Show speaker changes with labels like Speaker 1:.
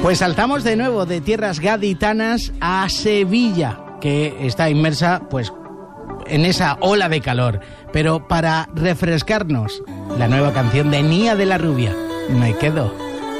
Speaker 1: Pues saltamos de nuevo de tierras gaditanas a Sevilla, que está inmersa pues en esa ola de calor. Pero para refrescarnos, la nueva canción de Nia de la Rubia, Me quedo.